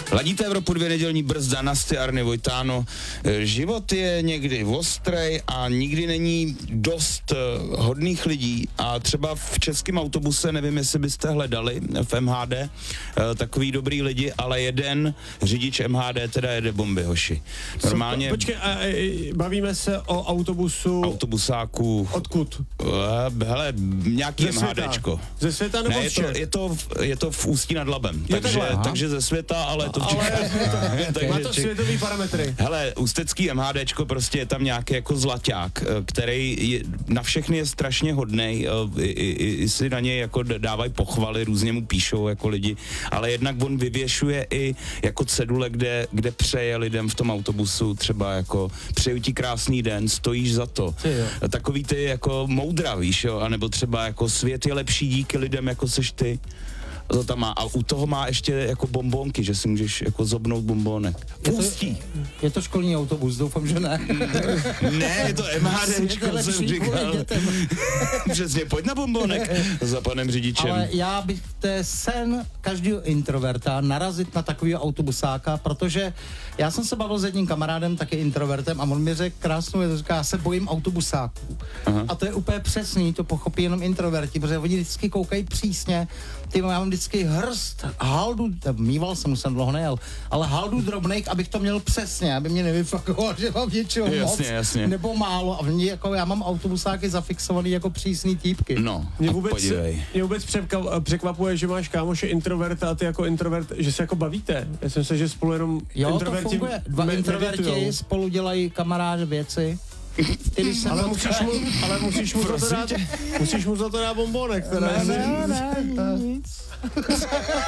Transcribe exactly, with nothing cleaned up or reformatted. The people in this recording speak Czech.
Ladíte Evropu dvě nedělní brzda, Nasty, Arny, Vojtáno. Život je někdy ostrej a nikdy není dost hodných lidí a třeba v českém autobuse, nevím, jestli byste hledali v M H D takový dobrý lidi, ale jeden řidič M H D teda jede bomby, hoši. Normálně... Co, počkej, a, a, bavíme se o autobusu... Autobusáku... Odkud? Hele, nějaký MHDčko. Ze světa nebo ne, je to, je, to v, je to v Ústí nad Labem, je takže, takže ze světa, ale to v Čechách. Má to světový parametry. Hele, ústecký MHDčko prostě je tam nějaký jako zlaťák, který je, na všechny je strašně hodnej, i, i, i si na něj jako dávají pochvaly, různě mu píšou jako lidi, ale jednak on vyvěšuje i jako cedule, kde, kde přeje lidem v tom autobusu, třeba jako přeju ti krásný den, stojíš za to. Takový ty jako moudra, víš jo, anebo třeba jako svět je lepší díky lidem, jako seš ty. To tam má. A u toho má ještě jako bombonky, že si můžeš jako zobnout bombonek. Pustí. Je, je to školní autobus, doufám, že ne. Ne, je to MHDčko, jsem říkal. Přesně, pojď na bombonek za panem řidičem. Ale já bych, to je sen každého introverta narazit na takovýho autobusáka, protože já jsem se bavil s jedním kamarádem, taky introvertem, a on mi řekl krásnou věc, říká, já se bojím autobusáků. Aha. A to je úplně přesný, to pochopí jenom introverti, protože oni vždycky koukají přísně. Ty, já mám vždycky hrst, haldu, mýval jsem, jsem dlouho nejel, ale haldu drobných, abych to měl přesně, aby mě nevyfakoval, že mám něčeho jasně, moc, jasně. nebo málo. A mě, jako, já mám autobusáky zafixovaný jako přísný týpky. No, mě vůbec, mě vůbec překvapuje, že máš kámoše introverta a ty jako introvert, že se jako bavíte. Já jsem se, že spolu jenom jo, introverti... to funguje. Dva me- introverti meditujou. Spolu dělají kamarád věci. ale, musíš mu, ale musíš mu za to dát, musíš mu za to dát bombonek. Teda. Ne, ne, ne, nic.